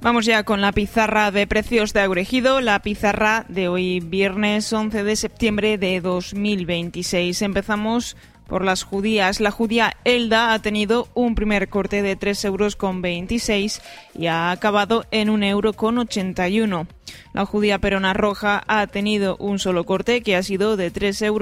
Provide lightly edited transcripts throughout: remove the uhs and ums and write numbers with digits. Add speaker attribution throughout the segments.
Speaker 1: Vamos ya con la pizarra de precios de Agroejido, la pizarra de hoy viernes 11 de septiembre de 2026. Empezamos por las judías. La judía Elda ha tenido un primer corte de 3,26 € y ha acabado en 1,81 €. La judía perona roja ha tenido un solo corte que ha sido de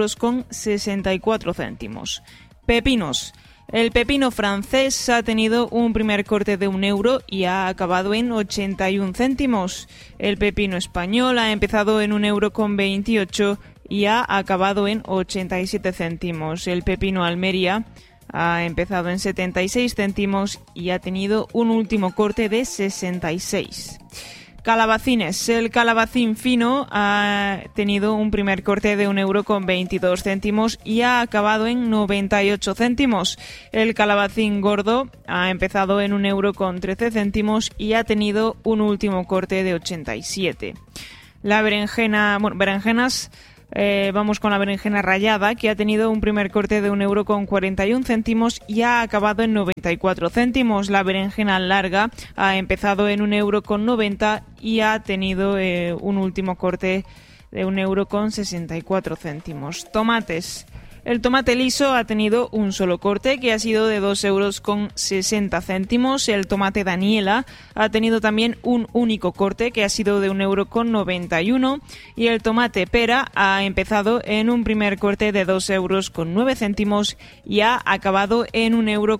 Speaker 1: 3,64 €. Pepinos. El pepino francés ha tenido un primer corte de 1 € y ha acabado en 81 céntimos. El pepino español ha empezado en 1,28 € y ha acabado en 87 céntimos. El pepino Almería ha empezado en 76 céntimos y ha tenido un último corte de 66. Calabacines. El calabacín fino ha tenido un primer corte de 1,22 € y ha acabado en 98 céntimos. El calabacín gordo ha empezado en 1,13 € y ha tenido un último corte de 87. La berenjenas. Vamos con la berenjena rallada, que ha tenido un primer corte de 1,41 € y ha acabado en 94 céntimos. La berenjena larga ha empezado en 1,90 € y ha tenido un último corte de 1,64 €. Tomates. El tomate liso ha tenido un solo corte que ha sido de 2,60 €. El tomate Daniela ha tenido también un único corte que ha sido de 1,91 € y el tomate pera ha empezado en un primer corte de 2,09 € y ha acabado en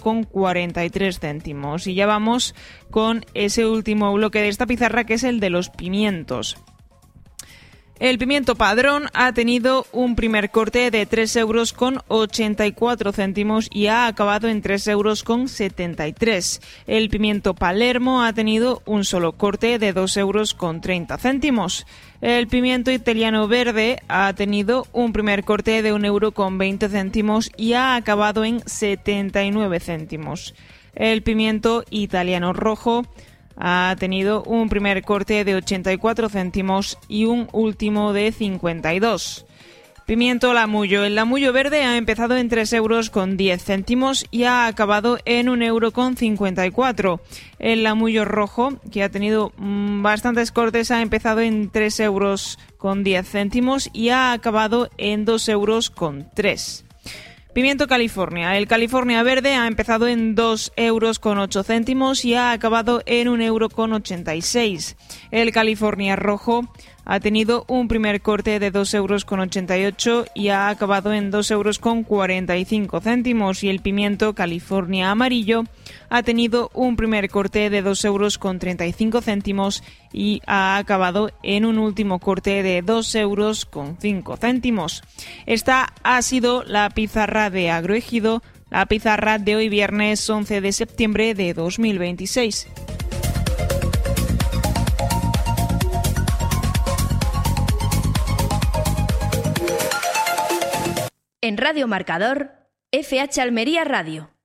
Speaker 1: 1,43 €. Y ya vamos con ese último bloque de esta pizarra, que es el de los pimientos. El pimiento padrón ha tenido un primer corte de 3,84 € y ha acabado en 3,73 €. El pimiento Palermo ha tenido un solo corte de 2,30 €. El pimiento italiano verde ha tenido un primer corte de 1,20 € y ha acabado en 79 céntimos. El pimiento italiano rojo ha tenido un primer corte de 84 céntimos y un último de 52. Pimiento lamullo. El lamullo verde ha empezado en 3,10 € y ha acabado en 1,54 €. El lamullo rojo, que ha tenido bastantes cortes, ha empezado en 3,10 € y ha acabado en 2,03 €. Pimiento California. El California verde ha empezado en 2,08 € y ha acabado en 1,86 €. El California rojo ha tenido un primer corte de 2,88 € y ha acabado en 2,45 €. Y el pimiento California amarillo ha tenido un primer corte de 2,35 € y ha acabado en un último corte de 2,05 €. Esta ha sido la pizarra de Agroejido, la pizarra de hoy viernes 11 de septiembre de 2026.
Speaker 2: En Radio Marcador, FH Almería Radio.